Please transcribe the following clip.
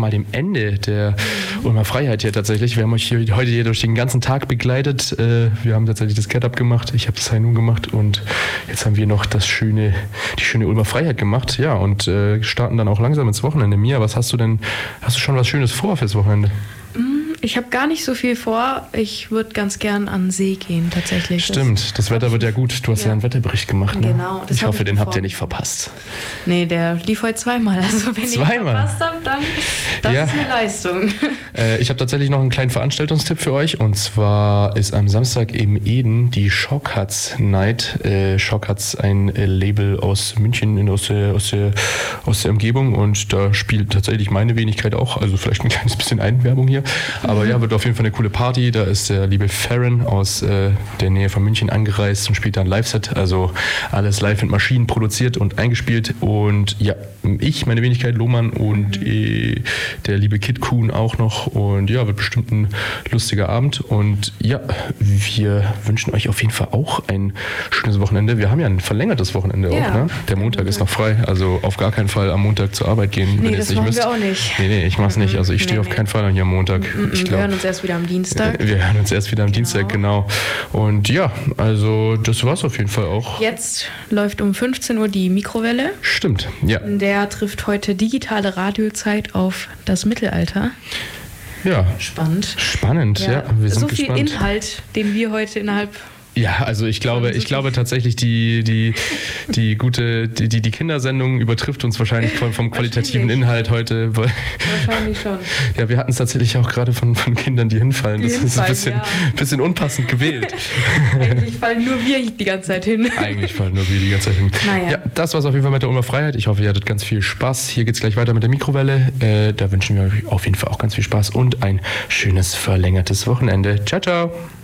mal dem Ende der Ulmer Freiheit hier tatsächlich. Wir haben euch heute hier durch den ganzen Tag begleitet. Wir haben tatsächlich das Get-Up gemacht, ich habe das High Noon gemacht und jetzt haben wir noch die schöne Ulmer Freiheit gemacht. Ja, und starten dann auch langsam ins Wochenende. Mia, was hast du schon was Schönes vor fürs Wochenende? Ich habe gar nicht so viel vor. Ich würde ganz gern an den See gehen, tatsächlich. Stimmt, das Wetter wird ja gut. Du hast ja einen Wetterbericht gemacht, ne? Genau. Ich hoffe, den habt ihr nicht verpasst. Nee, der lief heute zweimal. Also wenn ich verpasst habe, dann das ist eine Leistung. Ich habe tatsächlich noch einen kleinen Veranstaltungstipp für euch. Und zwar ist am Samstag im Eden die Shortcuts Night. Shortcuts, ein Label aus München, aus der Umgebung. Und da spielt tatsächlich meine Wenigkeit auch. Also vielleicht ein kleines bisschen Eigenwerbung hier. Aber ja, wird auf jeden Fall eine coole Party. Da ist der liebe Farron aus der Nähe von München angereist und spielt da ein Live-Set. Also alles live mit Maschinen produziert und eingespielt. Und ja, meine Wenigkeit, Lohmann und der liebe Kid Kuhn auch noch. Und ja, wird bestimmt ein lustiger Abend. Und ja, wir wünschen euch auf jeden Fall auch ein schönes Wochenende. Wir haben ja ein verlängertes Wochenende auch, ne? Der Montag ist noch frei. Also auf gar keinen Fall am Montag zur Arbeit gehen. Nee, das machen wir auch nicht. Nee, ich mach's nicht. Also ich stehe auf keinen Fall hier am Montag. Wir hören uns erst wieder am Dienstag. Dienstag, genau. Und ja, also das war's auf jeden Fall auch. Jetzt läuft um 15 Uhr die Mikrowelle. Stimmt, ja. Der trifft heute digitale Radiozeit auf das Mittelalter. Ja. Spannend, ja. Wir sind so gespannt. Viel Inhalt, den wir heute innerhalb... Ja, also ich glaube tatsächlich, die Kindersendung übertrifft uns wahrscheinlich vom qualitativen Inhalt heute. Wahrscheinlich schon. Ja, wir hatten es tatsächlich auch gerade von Kindern, die hinfallen. Das ist ein bisschen unpassend gewählt. Eigentlich fallen nur wir die ganze Zeit hin. Naja. Ja, das war's auf jeden Fall mit der Ulmer Freiheit. Ich hoffe, ihr hattet ganz viel Spaß. Hier geht's gleich weiter mit der Mikrowelle. Da wünschen wir euch auf jeden Fall auch ganz viel Spaß und ein schönes verlängertes Wochenende. Ciao, ciao.